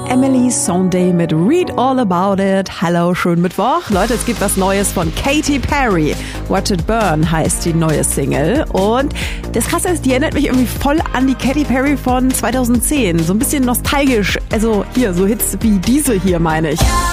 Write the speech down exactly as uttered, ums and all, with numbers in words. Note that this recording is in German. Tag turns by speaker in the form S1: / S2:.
S1: Emily Sunday mit Read All About It. Hallo, schönen Mittwoch. Leute, es gibt was Neues von Katy Perry. Watch It Burn heißt die neue Single. Und das Krasse ist, die erinnert mich irgendwie voll an die Katy Perry von zweitausendzehn. So ein bisschen nostalgisch. Also hier, so Hits wie diese hier, meine ich.